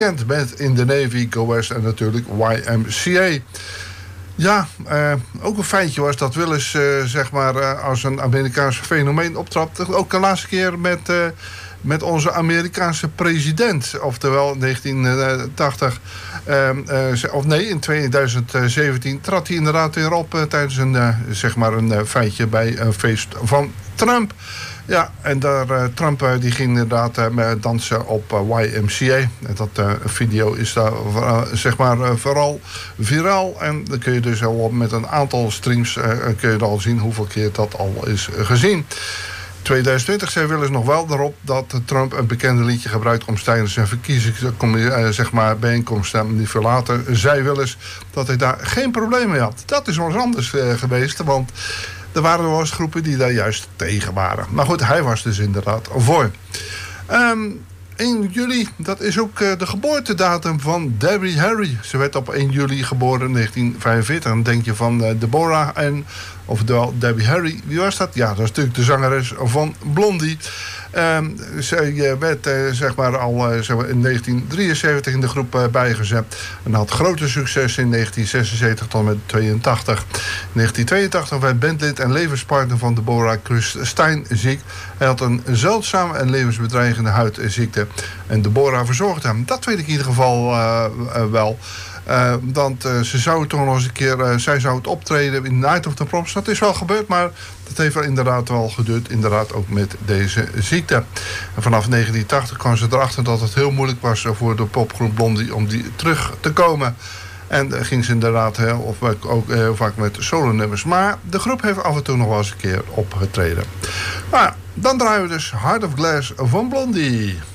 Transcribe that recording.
Kent met in de Navy, Go West en natuurlijk YMCA. Ja, ook een feitje was dat Willis zeg maar als een Amerikaans fenomeen optrapte. Ook de laatste keer met onze Amerikaanse president. Oftewel 1980, in 2017 trad hij inderdaad weer op tijdens een feitje bij een feest van Trump. Ja, en Trump die ging inderdaad dansen op YMCA. En dat video is daar vooral viraal. En dan kun je dus al met een aantal streams kun je al zien hoeveel keer dat al is gezien. 2020 zei Willis nog wel erop dat Trump een bekende liedje gebruikt om tijdens zijn verkiezingsbijeenkomsten. Niet veel later zei Willis dat hij daar geen probleem mee had. Dat is wel eens anders geweest, want er waren wel eens groepen die daar juist tegen waren. Maar goed, hij was dus inderdaad voor. 1 juli, dat is ook de geboortedatum van Debbie Harry. Ze werd op 1 juli geboren in 1945. Dan denk je van Deborah en, oftewel Debbie Harry. Wie was dat? Ja, dat is natuurlijk de zangeres van Blondie. Zij werd al in 1973 in de groep bijgezet. En had grote succes in 1976 tot met 82. In 1982 werd bandlid en levenspartner van Deborah Chris Stein ziek. Hij had een zeldzame en levensbedreigende huidziekte. En Deborah verzorgde hem. Dat weet ik in ieder geval wel. Want ze zou toch nog eens een keer, zij zou het optreden in Night of the Proms. Dat is wel gebeurd, maar dat heeft inderdaad wel geduurd. Inderdaad ook met deze ziekte. En vanaf 1980 kwam ze erachter dat het heel moeilijk was voor de popgroep Blondie om die terug te komen. En ging ze inderdaad ook heel vaak met solo-nummers. Maar de groep heeft af en toe nog wel eens een keer opgetreden. Maar dan draaien we dus Heart of Glass van Blondie.